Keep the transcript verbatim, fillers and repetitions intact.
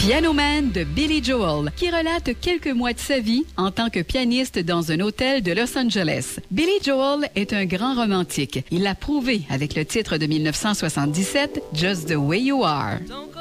Piano Man de Billy Joel, qui relate quelques mois de sa vie en tant que pianiste dans un hôtel de Los Angeles. Billy Joel est un grand romantique. Il l'a prouvé avec le titre de mille neuf cent soixante-dix-sept, Just the Way You Are.